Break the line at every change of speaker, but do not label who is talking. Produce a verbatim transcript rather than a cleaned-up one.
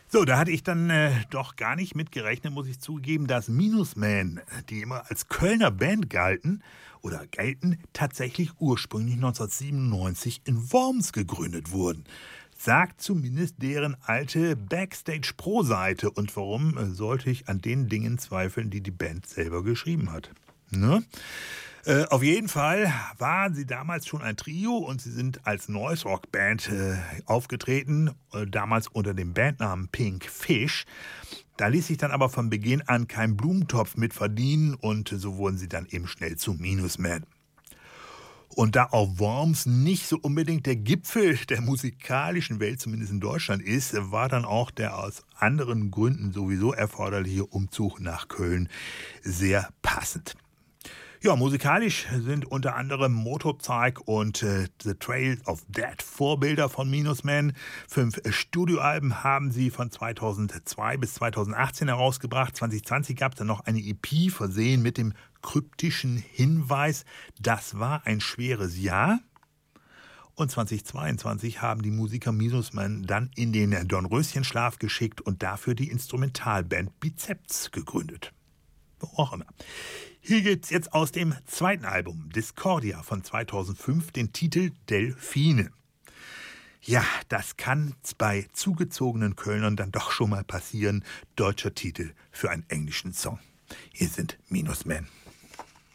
So, da hatte ich dann äh, doch gar nicht mit gerechnet, muss ich zugeben, dass Minusman, die immer als Kölner Band galten oder gelten, tatsächlich ursprünglich neunzehnhundertsiebenundneunzig in Worms gegründet wurden. Sagt zumindest deren alte Backstage-Pro-Seite. Und warum äh, sollte ich an den Dingen zweifeln, die die Band selber geschrieben hat? Ne? Äh, auf jeden Fall waren sie damals schon ein Trio und sie sind als Noise-Rock-Band äh, aufgetreten, äh, damals unter dem Bandnamen Pink Fish. Da ließ sich dann aber von Beginn an kein Blumentopf mit verdienen und so wurden sie dann eben schnell zu Minusman. Und da auch Worms nicht so unbedingt der Gipfel der musikalischen Welt, zumindest in Deutschland ist, war dann auch der aus anderen Gründen sowieso erforderliche Umzug nach Köln sehr passend. Ja, musikalisch sind unter anderem Motorcycle und äh, The Trail of Dead Vorbilder von Minusman. Fünf Studioalben haben sie von zweitausendzwei bis zweitausendachtzehn herausgebracht. zwanzig zwanzig gab es dann noch eine E P versehen mit dem kryptischen Hinweis, das war ein schweres Jahr. Und zweitausendzweiundzwanzig haben die Musiker Minusman dann in den Dornröschenschlaf geschickt und dafür die Instrumentalband Bizeps gegründet. Wo auch immer. Hier gibt's jetzt aus dem zweiten Album Discordia von zweitausendfünf den Titel Delfine. Ja, das kann bei zugezogenen Kölnern dann doch schon mal passieren. Deutscher Titel für einen englischen Song. Hier sind Minusman.